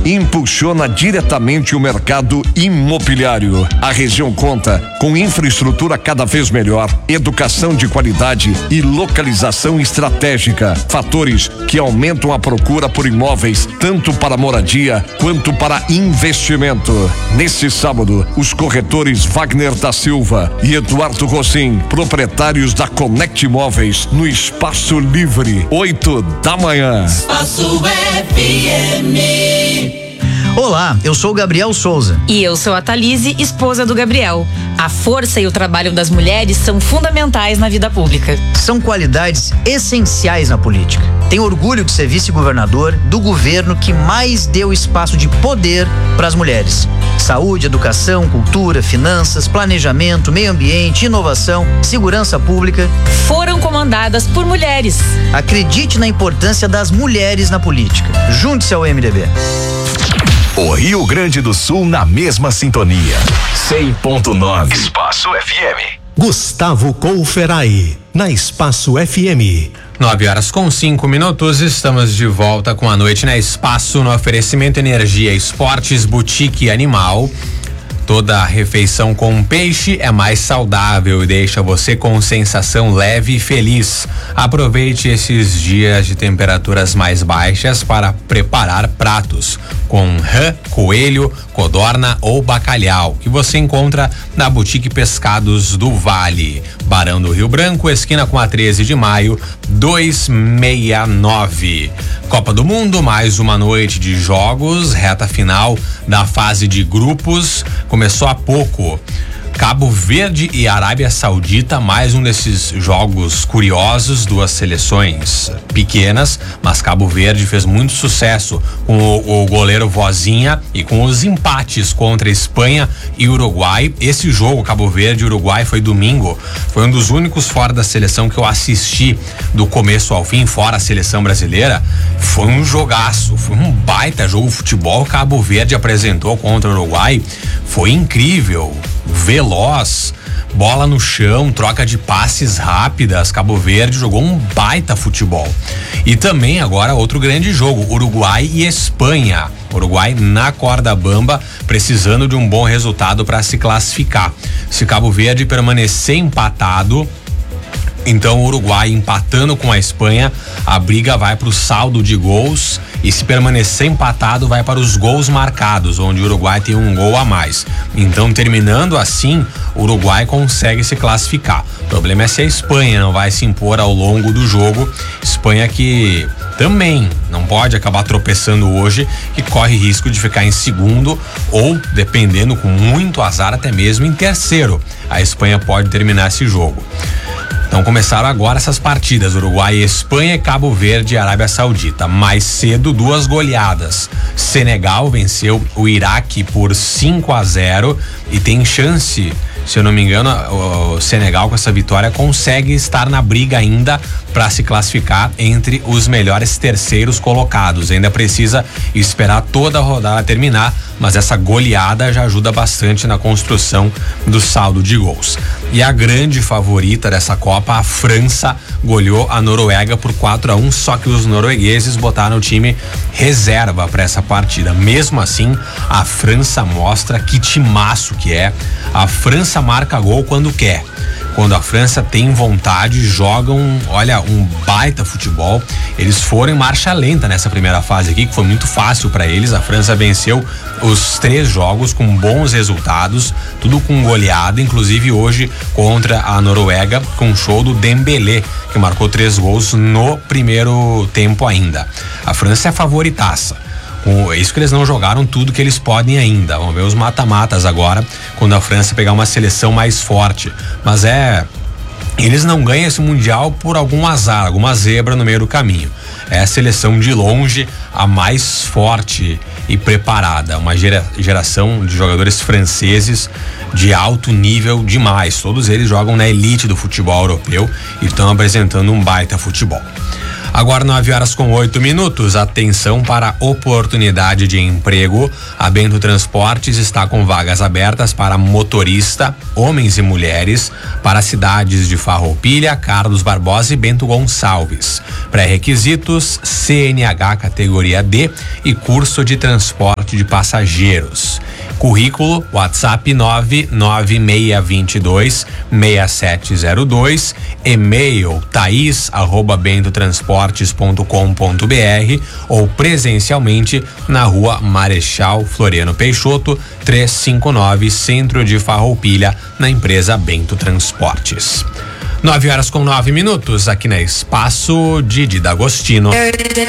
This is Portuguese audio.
impulsiona diretamente o mercado imobiliário. A região conta com infraestrutura cada vez melhor, educação de qualidade e localização estratégica, fatores que aumentam a procura por imóveis tanto para moradia quanto para investimento. Neste sábado, os corretores Wagner da Silva e Eduardo Rossim, proprietários da Connect Imóveis, no Espaço Livre, 8 da manhã. Espaço FM. Olá, eu sou o Gabriel Souza. E eu sou a Thalise, esposa do Gabriel. A força e o trabalho das mulheres são fundamentais na vida pública. São qualidades essenciais na política. Tenho orgulho de ser vice-governador do governo que mais deu espaço de poder para as mulheres. Saúde, educação, cultura, finanças, planejamento, meio ambiente, inovação, segurança pública foram comandadas por mulheres. Acredite na importância das mulheres na política. Junte-se ao MDB. O Rio Grande do Sul na mesma sintonia. 100.9 Espaço FM. Gustavo Couferai, na Espaço FM. 9h05, estamos de volta com a noite na Espaço, no oferecimento Energia, Esportes, Boutique Animal. Toda a refeição com peixe é mais saudável e deixa você com sensação leve e feliz. Aproveite esses dias de temperaturas mais baixas para preparar pratos com rã, coelho, codorna ou bacalhau, que você encontra na Boutique Pescados do Vale. Barão do Rio Branco, esquina com a 13 de maio, 269. Copa do Mundo, mais uma noite de jogos, reta final da fase de grupos. Começou há pouco. Cabo Verde e Arábia Saudita, mais um desses jogos curiosos, duas seleções pequenas, mas Cabo Verde fez muito sucesso com o goleiro Vozinha e com os empates contra Espanha e Uruguai. Esse jogo, Cabo Verde e Uruguai, foi domingo, foi um dos únicos fora da seleção que eu assisti do começo ao fim, fora a seleção brasileira. Foi um jogaço, foi um baita jogo de futebol. Cabo Verde apresentou contra o Uruguai, foi incrível, veloz, bola no chão, troca de passes rápidas. Cabo Verde jogou um baita futebol. E também agora outro grande jogo, Uruguai e Espanha. Uruguai na corda bamba, precisando de um bom resultado para se classificar. Se Cabo Verde permanecer empatado, então o Uruguai empatando com a Espanha, a briga vai para o saldo de gols, e se permanecer empatado vai para os gols marcados, onde o Uruguai tem um gol a mais. Então, terminando assim, o Uruguai consegue se classificar. O problema é se a Espanha não vai se impor ao longo do jogo. Espanha que também não pode acabar tropeçando hoje, que corre risco de ficar em segundo ou, dependendo, com muito azar, até mesmo em terceiro. A Espanha pode terminar esse jogo. Então começaram agora essas partidas, Uruguai, Espanha, Cabo Verde e Arábia Saudita. Mais cedo, duas goleadas. Senegal venceu o Iraque por 5-0 e tem chance, se eu não me engano, o Senegal com essa vitória consegue estar na briga ainda para se classificar entre os melhores terceiros colocados. Ainda precisa esperar toda a rodada terminar, mas essa goleada já ajuda bastante na construção do saldo de gols. E a grande favorita dessa Copa, a França, goleou a Noruega por 4-1, só que os noruegueses botaram o time reserva para essa partida. Mesmo assim, a França mostra que timaço que é. A França marca gol quando quer. Quando a França tem vontade, jogam, olha, um baita futebol. Eles foram em marcha lenta nessa primeira fase aqui, que foi muito fácil para eles. A França venceu os 3 jogos com bons resultados, tudo com goleada, inclusive hoje contra a Noruega, com show do Dembélé, que marcou 3 gols no primeiro tempo ainda. A França é favoritaça. É isso que eles não jogaram tudo que eles podem ainda. Vamos ver os mata-matas agora, quando a França pegar uma seleção mais forte. Mas eles não ganham esse Mundial por algum azar, alguma zebra no meio do caminho. É a seleção de longe a mais forte e preparada. Uma geração de jogadores franceses de alto nível demais. Todos eles jogam na elite do futebol europeu e estão apresentando um baita futebol. Agora 9h08. Atenção para oportunidade de emprego. A Bento Transportes está com vagas abertas para motorista, homens e mulheres, para as cidades de Farroupilha, Carlos Barbosa e Bento Gonçalves. Pré-requisitos: CNH categoria D e curso de transporte de passageiros. Currículo: WhatsApp 996226702, e-mail thais@bentotransportes.com.br ou presencialmente na Rua Marechal Floriano Peixoto, 359, Centro de Farroupilha, na empresa Bento Transportes. 9h09, aqui na Espaço, Didi D'Agostino.